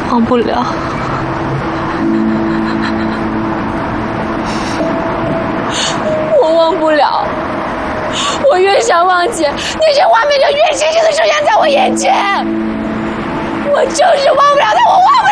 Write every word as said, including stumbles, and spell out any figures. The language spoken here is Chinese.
忘不了。我忘不了。我越想忘记，那些画面就越清晰的出现在我眼前。我就是忘不了他，我忘不了。